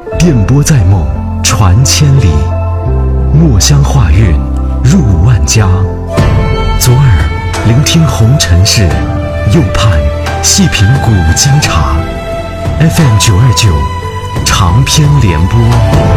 电波在梦，传千里；墨香画韵，入万家。左耳聆听红尘事，右盼细品古今茶。FM 929，长篇联播。